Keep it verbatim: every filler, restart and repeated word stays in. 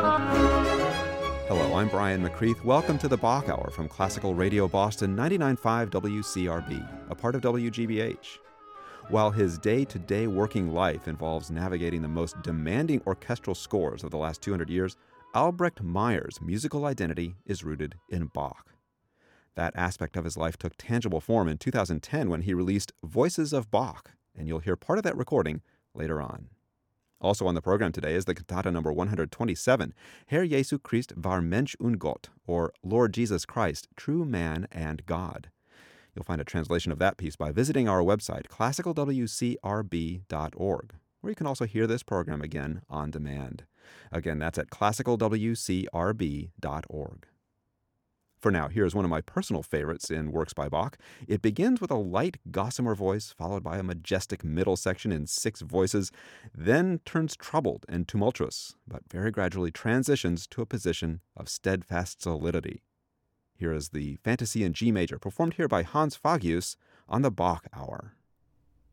Hello, I'm Brian McCreath. Welcome to the Bach Hour from Classical Radio Boston ninety-nine point five W C R B, a part of W G B H. While his day-to-day working life involves navigating the most demanding orchestral scores of the last two hundred years, Albrecht Meyer's musical identity is rooted in Bach. That aspect of his life took tangible form in two thousand ten when he released Voices of Bach, and you'll hear part of that recording later on. Also on the program today is the cantata number one hundred twenty-seven, Herr Jesu Christ war Mensch und Gott, or Lord Jesus Christ, True Man and God. You'll find a translation of that piece by visiting our website, classical w c r b dot org, where you can also hear this program again on demand. Again, that's at classical w c r b dot org. For now, here's one of my personal favorites in works by Bach. It begins with a light gossamer voice, followed by a majestic middle section in six voices, then turns troubled and tumultuous, but very gradually transitions to a position of steadfast solidity. Here is the Fantasy in G major, performed here by Hans Fagius on the Bach Hour.